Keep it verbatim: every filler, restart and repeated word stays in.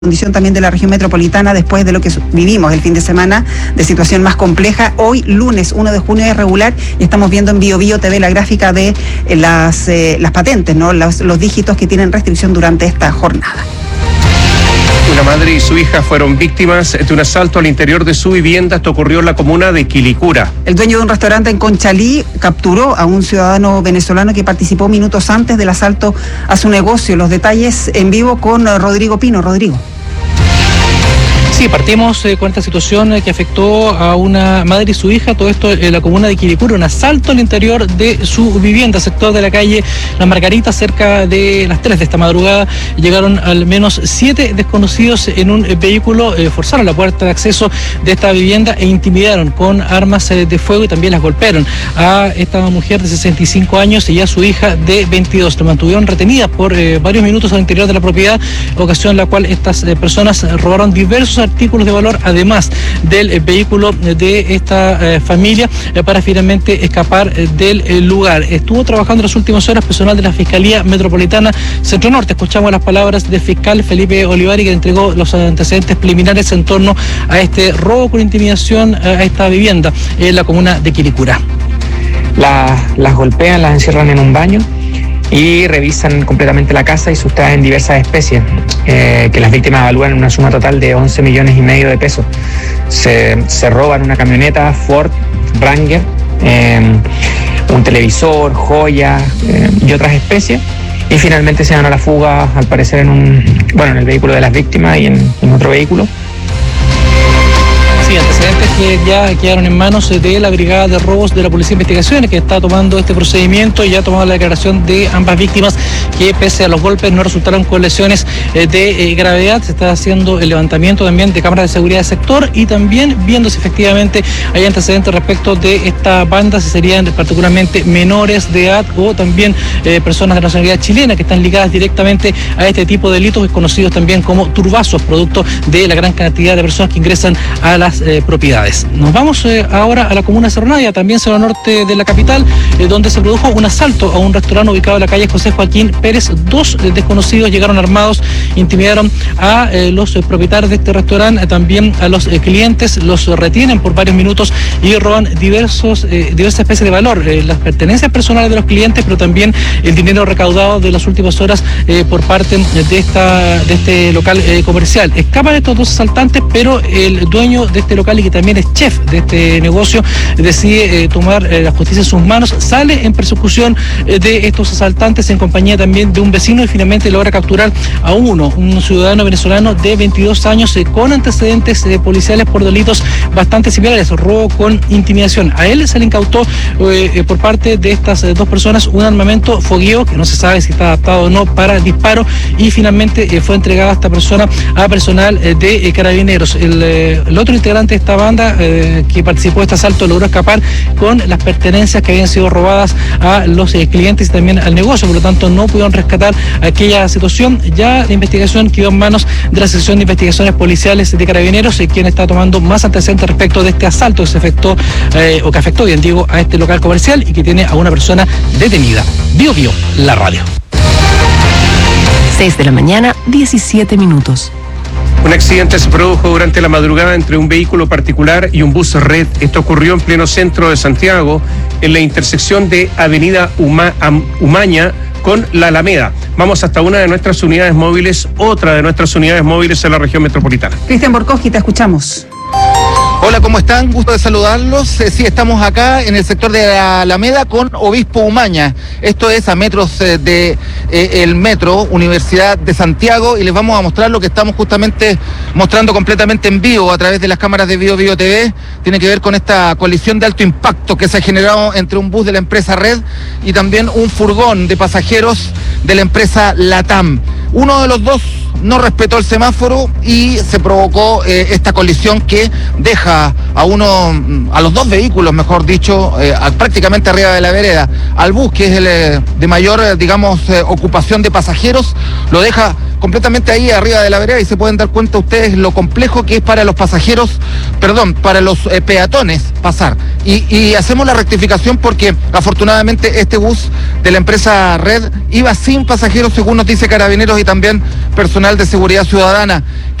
condición también de la región metropolitana después de lo que vivimos el fin de semana de situación más compleja. Hoy, lunes uno de junio, es regular y estamos viendo en Bio Bio T V la gráfica de eh, las, eh, las patentes, ¿no? Los, los dígitos que tienen restricción durante esta jornada. Una madre y su hija fueron víctimas de un asalto al interior de su vivienda. Esto ocurrió en la comuna de Quilicura. El dueño de un restaurante en Conchalí capturó a un ciudadano venezolano que participó minutos antes del asalto a su negocio. Los detalles en vivo con Rodrigo Pino. Rodrigo. Sí, partimos eh, con esta situación eh, que afectó a una madre y su hija, todo esto en la comuna de Quilicura, un asalto al interior de su vivienda, sector de la calle Las Margaritas, cerca de las tres de esta madrugada. Llegaron al menos siete desconocidos en un eh, vehículo, eh, forzaron la puerta de acceso de esta vivienda e intimidaron con armas eh, de fuego y también las golpearon a esta mujer de sesenta y cinco años y a su hija de veintidós. La mantuvieron retenidas por eh, varios minutos al interior de la propiedad, ocasión en la cual estas eh, personas robaron diversos artículos de valor, además del eh, vehículo de esta eh, familia, eh, para finalmente escapar eh, del eh, lugar. Estuvo trabajando en las últimas horas personal de la Fiscalía Metropolitana Centro Norte. Escuchamos las palabras del fiscal Felipe Olivari, que entregó los antecedentes preliminares en torno a este robo con intimidación a esta vivienda en la comuna de Quilicura. La, las golpean, las encierran en un baño y revisan completamente la casa y sustraen diversas especies eh, que las víctimas evalúan en una suma total de once millones y medio de pesos. Se, se roban una camioneta Ford Ranger, eh, un televisor, joyas eh, y otras especies, y finalmente se dan a la fuga, al parecer en un bueno en el vehículo de las víctimas y en, en otro vehículo. Sí, antecedentes que ya quedaron en manos de la Brigada de Robos de la Policía de Investigaciones, que está tomando este procedimiento y ya ha tomado la declaración de ambas víctimas, que pese a los golpes no resultaron con lesiones de gravedad. Se está haciendo el levantamiento también de cámaras de seguridad del sector y también viendo si efectivamente hay antecedentes respecto de esta banda, si serían particularmente menores de edad o también eh, personas de nacionalidad chilena que están ligadas directamente a este tipo de delitos, conocidos también como turbazos, producto de la gran cantidad de personas que ingresan a las Eh, propiedades. Nos vamos eh, ahora a la comuna de Cerro Navia, también Cerro Norte de la capital, eh, donde se produjo un asalto a un restaurante ubicado en la calle José Joaquín Pérez. Dos eh, desconocidos llegaron armados, intimidaron a eh, los eh, propietarios de este restaurante, eh, también a los eh, clientes, los retienen por varios minutos y roban diversos eh, diversas especies de valor, eh, las pertenencias personales de los clientes, pero también el dinero recaudado de las últimas horas eh, por parte de esta de este local eh, comercial. Escapan estos dos asaltantes, pero el dueño de este local y que también es chef de este negocio decide eh, tomar eh, la justicia en sus manos, sale en persecución eh, de estos asaltantes en compañía también de un vecino y finalmente logra capturar a uno, un ciudadano venezolano de veintidós años eh, con antecedentes eh, policiales por delitos bastante similares, robo con intimidación. A él se le incautó eh, eh, por parte de estas eh, dos personas un armamento fogueo que no se sabe si está adaptado o no para disparo, y finalmente eh, fue entregada a esta persona a personal eh, de eh, carabineros. El, eh, el otro integrante de esta banda eh, que participó de este asalto logró escapar con las pertenencias que habían sido robadas a los eh, clientes y también al negocio, por lo tanto no pudieron rescatar aquella situación. Ya la investigación quedó en manos de la sección de investigaciones policiales de Carabineros, eh, quien está tomando más antecedentes respecto de este asalto que se afectó eh, o que afectó, bien digo, a este local comercial y que tiene a una persona detenida. Bio Bio, la radio. seis de la mañana, diecisiete minutos. Un accidente se produjo durante la madrugada entre un vehículo particular y un bus red. Esto ocurrió en pleno centro de Santiago, en la intersección de Avenida Uma, Am, Umaña con la Alameda. Vamos hasta una de nuestras unidades móviles, otra de nuestras unidades móviles en la región metropolitana. Cristian Borkowski, te escuchamos. Hola, ¿cómo están? Gusto de saludarlos. Eh, sí, estamos acá en el sector de la Alameda con Obispo Umaña. Esto es a metros eh, de eh, el metro Universidad de Santiago, y les vamos a mostrar lo que estamos justamente mostrando completamente en vivo a través de las cámaras de Bio Bio T V. Tiene que ver con esta colisión de alto impacto que se ha generado entre un bus de la empresa Red y también un furgón de pasajeros de la empresa Latam. Uno de los dos no respetó el semáforo y se provocó eh, esta colisión que deja a uno, a los dos vehículos, mejor dicho, eh, a, prácticamente arriba de la vereda. Al bus, que es el eh, de mayor, eh, digamos, eh, ocupación de pasajeros, lo deja completamente ahí arriba de la vereda y se pueden dar cuenta ustedes lo complejo que es para los pasajeros, perdón, para los eh, peatones pasar. Y, y hacemos la rectificación porque afortunadamente este bus de la empresa Red iba sin pasajeros, según nos dice Carabineros y también personal de seguridad ciudadana.